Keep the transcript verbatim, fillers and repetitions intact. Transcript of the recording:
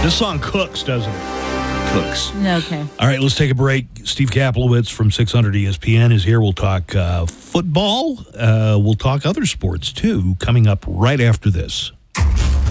This song cooks, doesn't it? Cooks. Okay. All right, let's take a break. Steve Kaplowitz from six hundred E S P N is here. We'll talk uh, football. Uh, we'll talk other sports, too, coming up right after this.